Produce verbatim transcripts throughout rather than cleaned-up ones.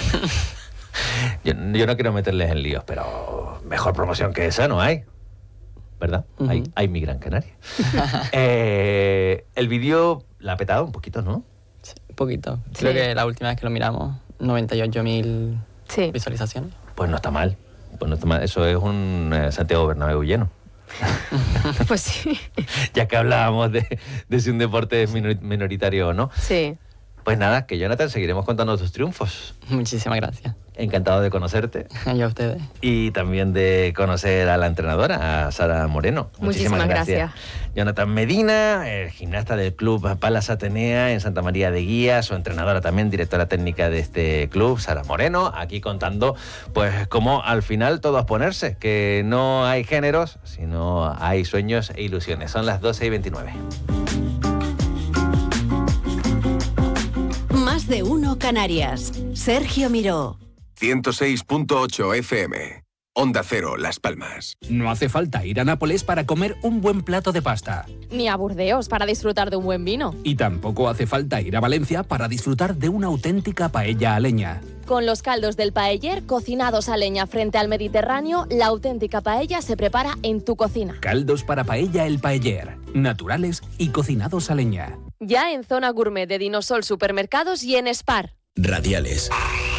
yo, yo no quiero meterles en líos, pero mejor promoción que esa no hay. ¿Verdad? Uh-huh. Hay, hay mi Gran Canaria. eh, el vídeo la ha petado un poquito, ¿no? Sí, un poquito. Creo sí. que la última vez que lo miramos, noventa y ocho mil sí. visualizaciones. Pues no está mal. Pues no está mal. Eso es un eh, Santiago Bernabéu lleno. Pues sí. Ya que hablábamos de, de si un deporte es minoritario o no. Sí. Pues nada, que Jonathan, seguiremos contando tus triunfos. Muchísimas gracias. Encantado de conocerte. Y a ustedes. Y también de conocer a la entrenadora, a Sara Moreno. Muchísimas, Muchísimas gracias. gracias. Jonathan Medina, eh, gimnasta del club Palas Atenea en Santa María de Guía, su entrenadora también, directora técnica de este club, Sara Moreno, aquí contando pues cómo al final todo es ponerse, que no hay géneros, sino hay sueños e ilusiones. Son las doce y veintinueve. Más de uno Canarias. Sergio Miró. ciento seis punto ocho F M. Onda Cero, Las Palmas. No hace falta ir a Nápoles para comer un buen plato de pasta. Ni a Burdeos para disfrutar de un buen vino. Y tampoco hace falta ir a Valencia para disfrutar de una auténtica paella a leña. Con los caldos del paeller cocinados a leña frente al Mediterráneo, la auténtica paella se prepara en tu cocina. Caldos para paella El Paeller, naturales y cocinados a leña. Ya en Zona Gourmet de Dinosol Supermercados y en Spar. Radiales.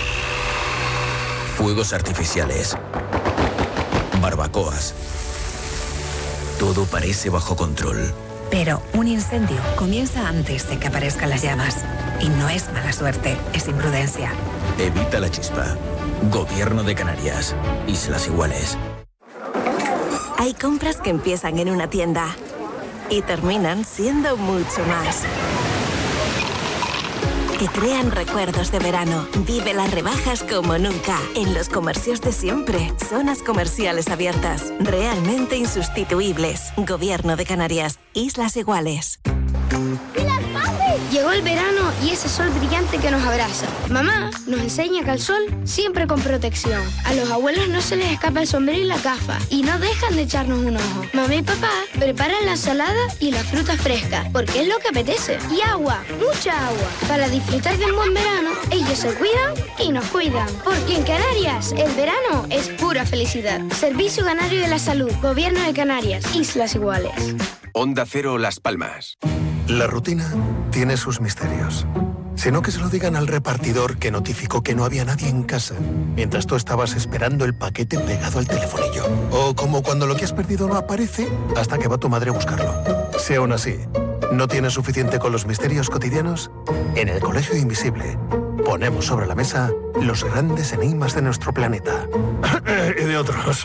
Fuegos artificiales. Barbacoas. Todo parece bajo control. Pero un incendio comienza antes de que aparezcan las llamas. Y no es mala suerte, es imprudencia. Evita la chispa. Gobierno de Canarias. Islas Iguales. Hay compras que empiezan en una tienda y terminan siendo mucho más. Que crean recuerdos de verano. Vive las rebajas como nunca. En los comercios de siempre. Zonas comerciales abiertas. Realmente insustituibles. Gobierno de Canarias. Islas Iguales. Llegó el verano y ese sol brillante que nos abraza. Mamá nos enseña que al sol siempre con protección. A los abuelos no se les escapa el sombrero y la gafa y no dejan de echarnos un ojo. Mamá y papá preparan la ensalada y la fruta fresca porque es lo que apetece. Y agua, mucha agua. Para disfrutar de un buen verano, ellos se cuidan y nos cuidan. Porque en Canarias el verano es pura felicidad. Servicio Canario de la Salud, Gobierno de Canarias, Islas Iguales. Onda Cero, Las Palmas. La rutina tiene sus misterios. Sino que se lo digan al repartidor que notificó que no había nadie en casa mientras tú estabas esperando el paquete pegado al telefonillo. O como cuando lo que has perdido no aparece hasta que va tu madre a buscarlo. Si aún así no tienes suficiente con los misterios cotidianos, en el Colegio Invisible ponemos sobre la mesa los grandes enigmas de nuestro planeta. Y de otros.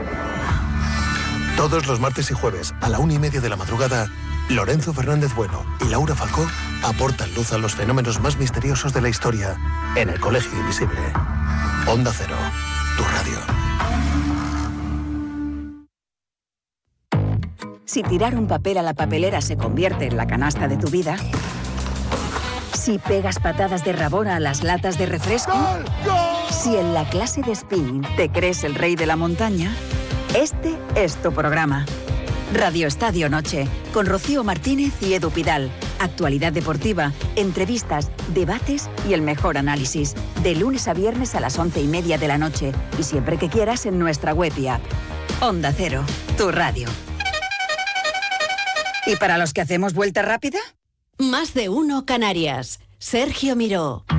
Todos los martes y jueves a la una y media de la madrugada, Lorenzo Fernández Bueno y Laura Falcó aportan luz a los fenómenos más misteriosos de la historia en el Colegio Invisible. Onda Cero, tu radio. Si tirar un papel a la papelera se convierte en la canasta de tu vida, si pegas patadas de rabona a las latas de refresco, ¡Gol! ¡Gol! Si en la clase de spinning te crees el rey de la montaña, este es tu programa. Radio Estadio Noche, con Rocío Martínez y Edu Pidal. Actualidad deportiva, entrevistas, debates y el mejor análisis. De lunes a viernes a las once y media de la noche y siempre que quieras en nuestra web y app. Onda Cero, tu radio. ¿Y para los que hacemos vuelta rápida? Más de uno Canarias. Sergio Miró.